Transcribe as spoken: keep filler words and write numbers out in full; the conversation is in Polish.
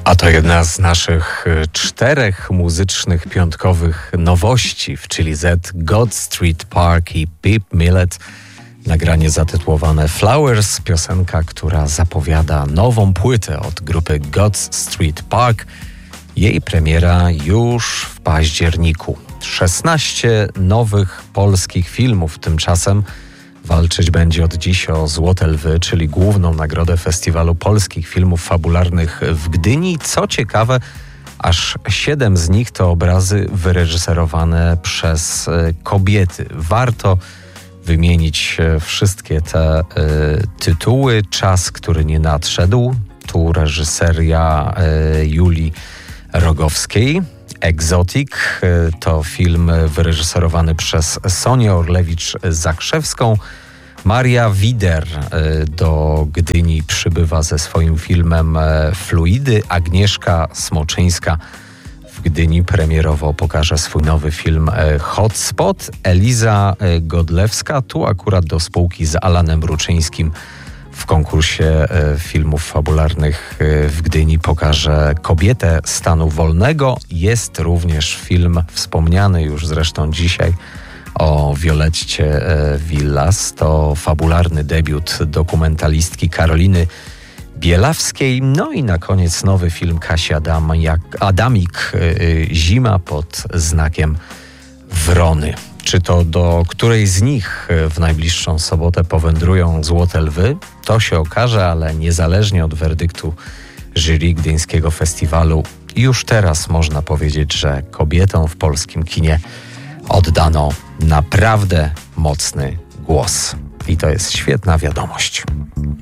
A to jedna z naszych czterech muzycznych piątkowych nowości w Chili Z, God Street Park i Pip Millet. Nagranie zatytułowane Flowers, piosenka, która zapowiada nową płytę od grupy God Street Park. Jej premiera już w październiku. szesnaście nowych polskich filmów tymczasem walczyć będzie od dziś o Złote Lwy, czyli główną nagrodę Festiwalu Polskich Filmów Fabularnych w Gdyni. Co ciekawe, aż siedem z nich to obrazy wyreżyserowane przez kobiety. Warto wymienić wszystkie te y, tytuły. Czas, który nie nadszedł. Tu reżyseria y, Julii Rogowskiej. Exotic to film wyreżyserowany przez Sonię Orlewicz-Zakrzewską. Maria Wider do Gdyni przybywa ze swoim filmem Fluidy. Agnieszka Smoczyńska w Gdyni premierowo pokaże swój nowy film Hotspot. Eliza Godlewska tu akurat do spółki z Alanem Ruczyńskim w konkursie filmów fabularnych w Gdyni pokaże Kobietę stanu wolnego. Jest również film wspomniany już zresztą dzisiaj o Violetcie Villas. To fabularny debiut dokumentalistki Karoliny Bielawskiej. No i na koniec nowy film Kasi Adamiak, Adamik Zima pod znakiem Wrony. Czy to do której z nich w najbliższą sobotę powędrują Złote Lwy? To się okaże, ale niezależnie od werdyktu jury Gdyńskiego Festiwalu, już teraz można powiedzieć, że kobietom w polskim kinie oddano naprawdę mocny głos. I to jest świetna wiadomość.